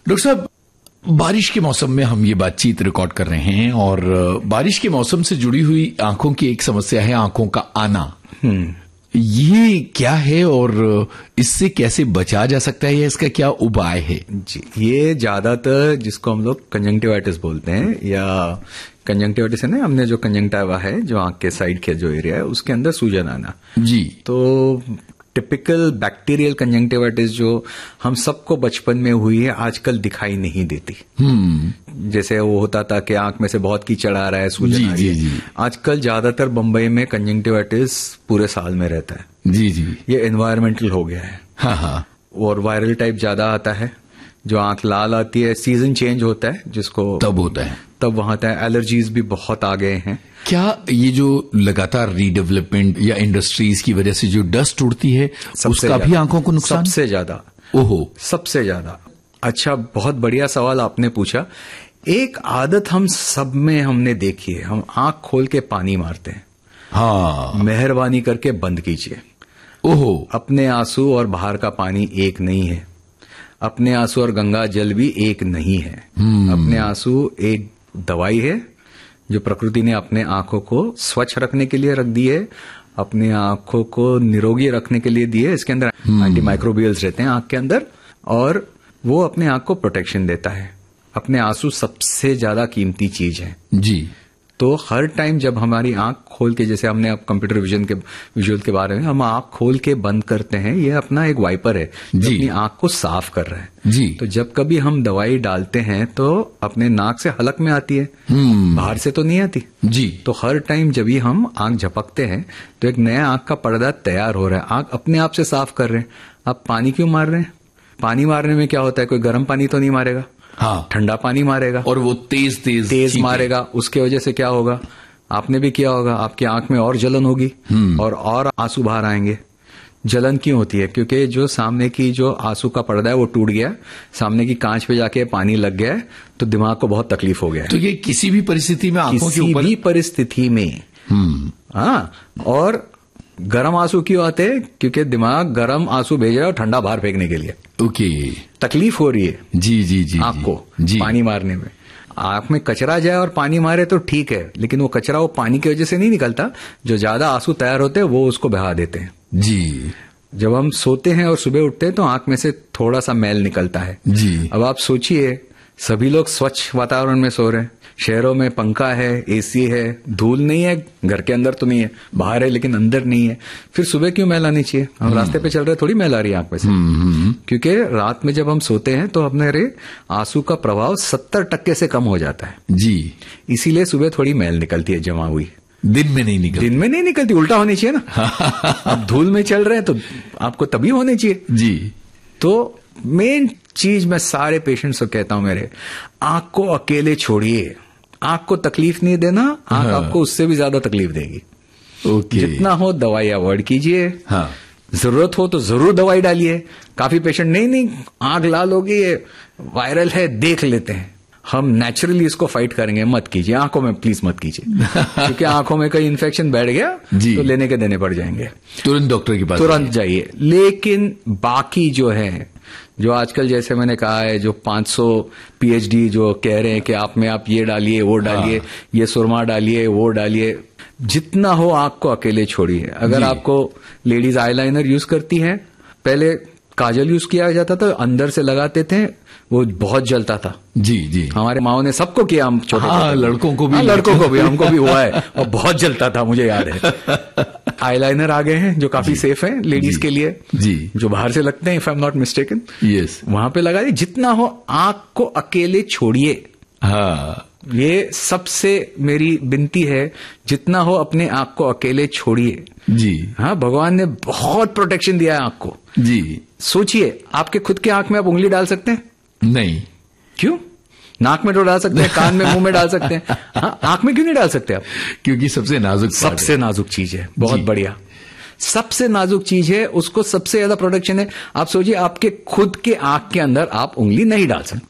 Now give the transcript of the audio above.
Doctor साहब, बारिश के मौसम में हम ये बातचीत रिकॉर्ड कर रहे हैं और बारिश के मौसम से जुड़ी हुई आंखों की एक समस्या है आंखों का आना। ये क्या है और इससे कैसे बचा जा सकता है या इसका क्या उपाय है? जी, ये ज्यादातर जिसको हम लोग कंजंक्टिवाइटिस बोलते हैं, या कंजंक्टिवाइटिस है ना, हमने जो कंजंक्टिवा है जो आंख के साइड के जो एरिया है उसके अंदर सूजन आना। जी। तो टिपिकल बैक्टीरियल कंजंक्टिवाइटिस जो हम सबको बचपन में हुई है आजकल दिखाई नहीं देती। जैसे वो होता था कि आंख में से बहुत कीचड़ आ रहा है, सूजन आ रही है। जी। आजकल ज्यादातर बंबई में कंजंक्टिवाइटिस पूरे साल में रहता है। जी जी। ये एनवायरमेंटल हो गया है। हाँ हाँ। और वायरल टाइप ज्यादा आता है, जो आंख लाल आती है, सीजन चेंज होता है जिसको तब होता है, तब वहां आता है। एलर्जीज भी बहुत आ गए हैं। क्या ये जो लगातार रीडेवलपमेंट या इंडस्ट्रीज की वजह से जो डस्ट उड़ती है उसका भी आंखों को नुकसान? सबसे ज्यादा। ओहो, सबसे ज्यादा। अच्छा, बहुत बढ़िया सवाल आपने पूछा। एक आदत हम सब में हमने देखी है, हम आंख खोल के पानी मारते हैं। हाँ। मेहरबानी करके बंद कीजिए। ओहो। अपने आंसू और बाहर का पानी एक नहीं है। अपने आंसू और गंगा जल भी एक नहीं है। अपने आंसू एक दवाई है जो प्रकृति ने अपने आंखों को स्वच्छ रखने के लिए रख दी है, अपने आंखों को निरोगी रखने के लिए दी है। इसके अंदर एंटी माइक्रोबियल्स रहते हैं आंख के अंदर, और वो अपने आंख को प्रोटेक्शन देता है। अपने आंसू सबसे ज्यादा कीमती चीज है। जी। तो हर टाइम जब हमारी आंख खोल के, जैसे हमने अब कंप्यूटर विजुअल के बारे में, हम आंख खोल के बंद करते हैं, ये अपना एक वाइपर है जो अपनी आंख को साफ कर रहा है। जी। तो जब कभी हम दवाई डालते हैं तो अपने नाक से हलक में आती है, बाहर से तो नहीं आती। जी। तो हर टाइम जब भी हम आंख झपकते हैं तो एक नया आंख का पर्दा तैयार हो रहा है। आंख अपने आप से साफ कर रहे हैं। आप पानी क्यों मार रहे हैं? पानी मारने में क्या होता है, कोई गर्म पानी तो नहीं मारेगा, हाँ, ठंडा पानी मारेगा, और वो तेज मारेगा। उसके वजह से क्या होगा, आपने भी किया होगा, आपकी आंख में और जलन होगी और आंसू बाहर आएंगे। जलन क्यों होती है? क्योंकि जो सामने की जो आंसू का पर्दा है वो टूट गया, सामने की कांच पे जाके पानी लग गया है, तो दिमाग को बहुत तकलीफ हो गया है। तो ये किसी भी परिस्थिति में, आंखों के ऊपर, किसी भी परिस्थिति में। हाँ, और गर्म आंसू क्यों आते हैं? क्योंकि दिमाग गर्म आंसू भेज रहा है ठंडा बाहर फेंकने के लिए। ओके। तकलीफ हो रही है जी जी जी आंख को पानी मारने में। आंख में कचरा जाए और पानी मारे तो ठीक है, लेकिन वो कचरा वो पानी की वजह से नहीं निकलता, जो ज्यादा आंसू तैयार होते हैं वो उसको बहा देते हैं। जी। जब हम सोते हैं और सुबह उठते हैं तो आंख में से थोड़ा सा मैल निकलता है। जी। अब आप सोचिए, सभी लोग स्वच्छ वातावरण में सो रहे हैं, शहरों में पंखा है, एसी है, धूल नहीं है, घर के अंदर तो नहीं है, बाहर है लेकिन अंदर नहीं है, फिर सुबह क्यों मैल आनी चाहिए? हम रास्ते पे चल रहे थोड़ी मैल आ रही है आंख में से। क्योंकि रात में जब हम सोते हैं तो हमारे आंसू का प्रभाव 70% से कम हो जाता है। जी। इसीलिए सुबह थोड़ी मैल निकलती है जमा हुई। दिन में नहीं निकलती। दिन में नहीं निकलती, उल्टा होनी चाहिए ना। अब धूल में चल रहे हैं तो आपको तभी होनी चाहिए। जी। तो मेन चीज मैं सारे पेशेंट्स को कहता हूं मेरे, आंख को अकेले छोड़िए। आंख को तकलीफ नहीं देना, आंख आपको उससे भी ज्यादा तकलीफ देगी। ओके। जितना हो दवाई अवॉइड कीजिए। हाँ। जरूरत हो तो जरूर दवाई डालिए। काफी पेशेंट नहीं आंख लाल होगी, ये वायरल है, देख लेते हैं। हम नेचुरली इसको फाइट करेंगे, मत कीजिए, आंखों में प्लीज मत कीजिए। क्योंकि आंखों में कहीं इन्फेक्शन बैठ गया तो लेने के देने पड़ जाएंगे। तुरंत डॉक्टर के पास तुरंत जाइए। लेकिन बाकी जो है, जो आजकल जैसे मैंने कहा है, जो 500 पीएचडी जो कह रहे हैं कि आप में आप ये डालिए, वो डालिए, ये सुरमा डालिए, वो डालिए, जितना हो आंख को अकेले छोड़िए। अगर आपको लेडीज आईलाइनर यूज करती हैं, पहले काजल यूज किया जाता था, अंदर से लगाते थे, वो बहुत जलता था। जी जी। हमारे माओ ने सबको किया, हम छोटे। हाँ, लड़कों को भी। हाँ, लड़कों को भी, हमको भी हुआ है, और बहुत जलता था, मुझे याद है। आईलाइनर आ गए हैं जो काफी सेफ है लेडीज के लिए। जी। जो बाहर से लगते हैं, if I am not mistaken. Yes. वहां पे लगा दिए। जितना हो आंख को अकेले छोड़िए। हाँ, ये सबसे मेरी विनती है, जितना हो अपने आंख को अकेले छोड़िए। जी। हाँ, भगवान ने बहुत प्रोटेक्शन दिया है आंख को। जी। सोचिए, आपके खुद के आंख में आप उंगली डाल सकते हैं? नहीं। क्यों? नाक में तो डाल सकते हैं, कान में, मुंह में डाल सकते हैं। हाँ, आंख में क्यों नहीं डाल सकते आप? क्योंकि सबसे नाजुक चीज है। बहुत बढ़िया। सबसे नाजुक चीज है, उसको सबसे ज्यादा प्रोटेक्शन है। आप सोचिए, आपके खुद के आंख के अंदर आप उंगली नहीं डाल सकते।